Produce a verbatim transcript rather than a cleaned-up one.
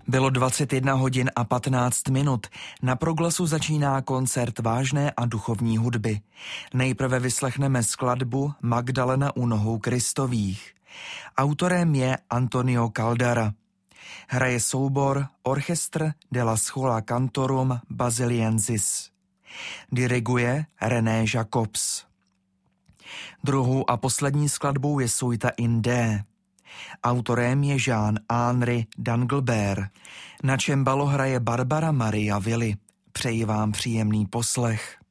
Bylo dvacet jedna hodin a patnáct minut. Na Proglasu začíná koncert vážné a duchovní hudby. Nejprve vyslechneme skladbu Magdalena u nohou Kristových. Autorem je Antonio Caldara. Hraje soubor Orchestr della Schola Cantorum Basiliensis. Diriguje René Jacobs. Druhou a poslední skladbou je Suita in D. Autorem je Jean-Henri Danglebert. Na čembalo hraje Barbara Maria Willi. Přeji vám příjemný poslech.